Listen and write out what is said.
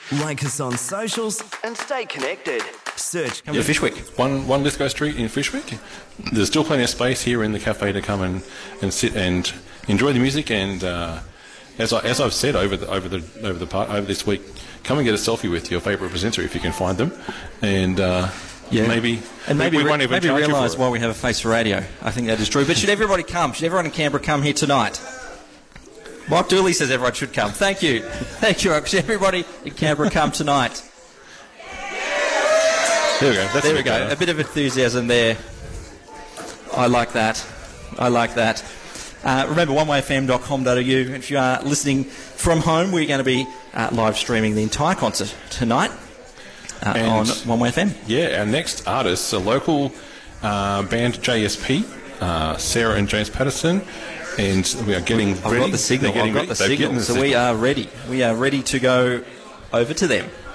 Like us on socials and stay connected. Search Fishwick. One Lithgow Street in Fishwick. There's still plenty of space here in the cafe to come and sit and enjoy the music. And as I've said over this week, come and get a selfie with your favourite presenter if you can find them. And maybe realise why we have a face for radio. I think that is true. But should everybody come? Should everyone in Canberra come here tonight? Mike Dooley says everyone should come. Thank you. Thank you. Should everybody in Canberra come tonight? There we go. There we go. A bit of enthusiasm there. I like that. Remember, onewayfm.com.au. If you are listening from home, we're going to be live streaming the entire concert tonight on One Way FM. Yeah, our next artists, a local band, JSP, Sarah and James Patterson. And we are getting ready. I've got the signal. So we are ready. We are ready to go over to them.